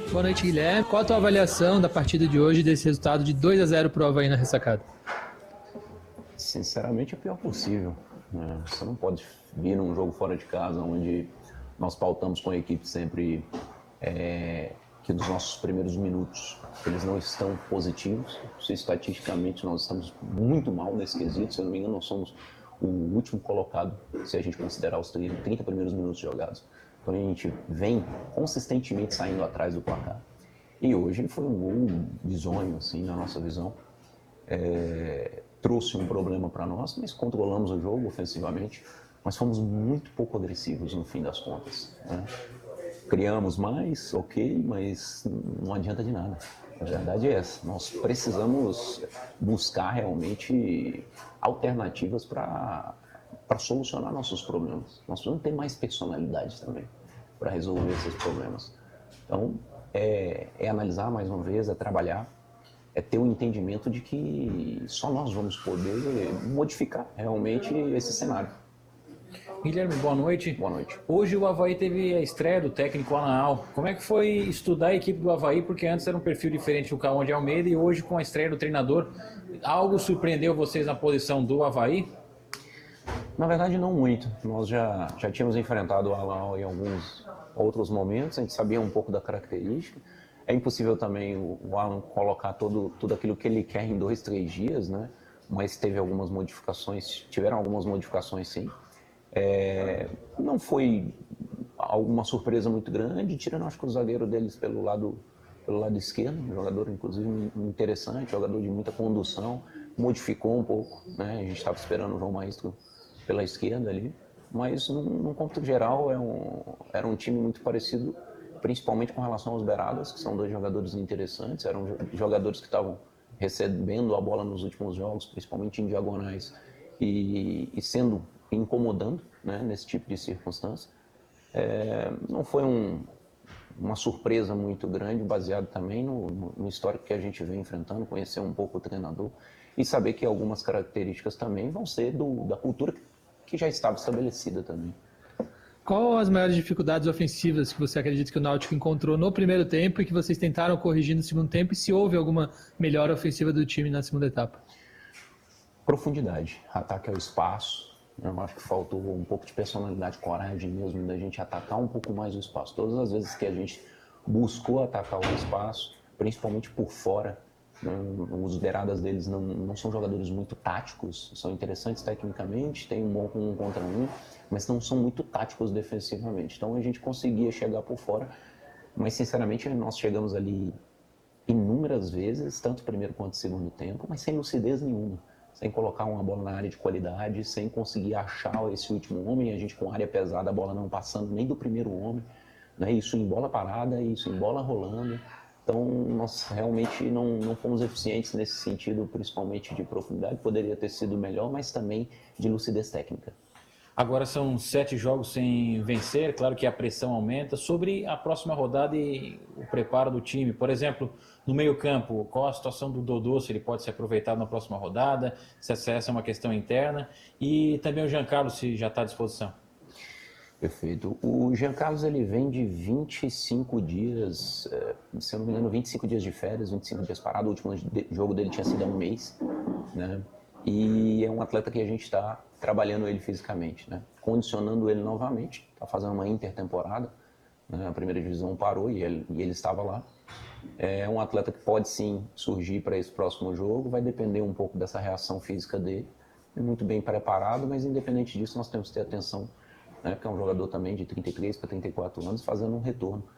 Boa noite, Guilherme. Qual a tua avaliação da partida de hoje, desse resultado de 2-0 pro Avaí na ressacada? Sinceramente, é o pior possível, né? Você não pode vir num jogo fora de casa, onde nós pautamos com a equipe sempre que nos nossos primeiros minutos eles não estão positivos. Se estatisticamente nós estamos muito mal nesse quesito, se eu não me engano, nós somos o último colocado, se a gente considerar os 30 primeiros minutos jogados. Então a gente vem consistentemente saindo atrás do placar. E hoje foi um gol bizonho, assim, na nossa visão. Trouxe um problema para nós, mas controlamos o jogo ofensivamente, mas fomos muito pouco agressivos no fim das contas, né? Criamos mais, ok, mas não adianta de nada. A verdade é essa. Nós precisamos buscar realmente alternativas para solucionar nossos problemas. Nós precisamos ter mais personalidade também para resolver esses problemas. Então, é analisar mais uma vez, é trabalhar, é ter o entendimento de que só nós vamos poder modificar realmente esse cenário. Guilherme, boa noite. Boa noite. Hoje o Avaí teve a estreia do técnico Anaal. Como é que foi estudar a equipe do Avaí? Porque antes era um perfil diferente do Cauã de Almeida e hoje com a estreia do treinador, algo surpreendeu vocês na posição do Avaí? Na verdade, não muito. Nós já tínhamos enfrentado o Anaal em alguns outros momentos, a gente sabia um pouco da característica. É impossível também o Alan colocar tudo aquilo que ele quer em 2, 3 dias, né? Mas teve algumas modificações, tiveram algumas modificações sim. Não foi alguma surpresa muito grande, tirando acho que o zagueiro deles pelo lado esquerdo, um jogador inclusive interessante, jogador de muita condução, modificou um pouco, né? A gente estava esperando o João Maestro pela esquerda ali, mas num cômputo geral era um time muito parecido, principalmente com relação aos beiradas, que são 2 jogadores interessantes, eram jogadores que estavam recebendo a bola nos últimos jogos, principalmente em diagonais, e incomodando, né, nesse tipo de circunstância. Não foi uma surpresa muito grande, baseado também no histórico que a gente vem enfrentando, conhecer um pouco o treinador e saber que algumas características também vão ser da cultura que já estava estabelecida também. Qual as maiores dificuldades ofensivas que você acredita que o Náutico encontrou no primeiro tempo e que vocês tentaram corrigir no segundo tempo, e se houve alguma melhora ofensiva do time na segunda etapa? Profundidade, ataque ao espaço. Eu acho que faltou um pouco de personalidade, coragem mesmo, da gente atacar um pouco mais o espaço. Todas as vezes que a gente buscou atacar o espaço, principalmente por fora, né, os beiradas deles não são jogadores muito táticos, são interessantes tecnicamente, tem um bom 1 contra 1, mas não são muito táticos defensivamente. Então a gente conseguia chegar por fora, mas sinceramente nós chegamos ali inúmeras vezes, tanto primeiro quanto segundo tempo, mas sem lucidez nenhuma, sem colocar uma bola na área de qualidade, sem conseguir achar esse último homem, a gente com área pesada, a bola não passando nem do primeiro homem, né? Isso em bola parada, isso em bola rolando. Então nós realmente não fomos eficientes nesse sentido, principalmente de profundidade, poderia ter sido melhor, mas também de lucidez técnica. Agora são 7 jogos sem vencer, claro que a pressão aumenta. Sobre a próxima rodada e o preparo do time, por exemplo, no meio-campo, qual a situação do Dodô, se ele pode ser aproveitado na próxima rodada, se essa é uma questão interna, e também o Jean Carlos, se já está à disposição. Perfeito. O Jean Carlos ele vem de 25 dias, se eu não me engano, 25 dias de férias, 25 dias parado. O último jogo dele tinha sido há um mês, né? E é um atleta que a gente está trabalhando ele fisicamente, né? Condicionando ele novamente, está fazendo uma intertemporada, né? A primeira divisão parou e ele estava lá. É um atleta que pode sim surgir para esse próximo jogo, vai depender um pouco dessa reação física dele. É muito bem preparado, mas independente disso nós temos que ter atenção, né? Que é um jogador também de 33 para 34 anos fazendo um retorno.